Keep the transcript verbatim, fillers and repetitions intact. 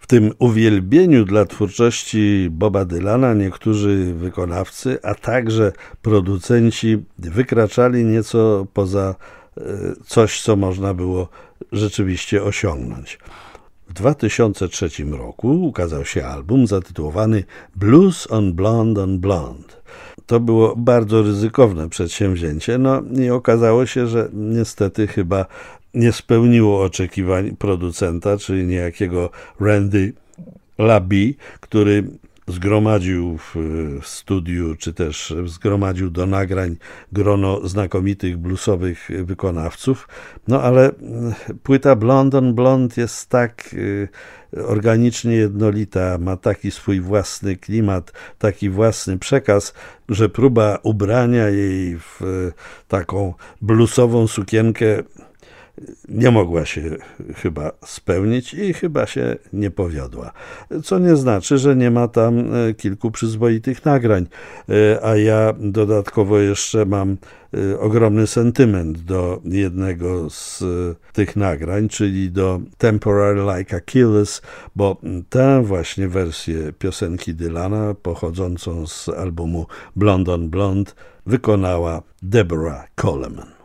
tym uwielbieniu dla twórczości Boba Dylana niektórzy wykonawcy, a także producenci wykraczali nieco poza coś, co można było rzeczywiście osiągnąć. W dwa tysiące trzecim roku ukazał się album zatytułowany Blues on Blonde on Blonde. To było bardzo ryzykowne przedsięwzięcie, no i okazało się, że niestety chyba nie spełniło oczekiwań producenta, czyli niejakiego Randy LaBie, który zgromadził w studiu, czy też zgromadził do nagrań grono znakomitych bluesowych wykonawców. No ale płyta Blonde on Blonde jest tak organicznie jednolita, ma taki swój własny klimat, taki własny przekaz, że próba ubrania jej w taką bluesową sukienkę nie mogła się chyba spełnić i chyba się nie powiodła. Co nie znaczy, że nie ma tam kilku przyzwoitych nagrań, a ja dodatkowo jeszcze mam ogromny sentyment do jednego z tych nagrań, czyli do Temporary Like Achilles, bo tę właśnie wersję piosenki Dylana pochodzącą z albumu Blonde on Blonde wykonała Deborah Coleman.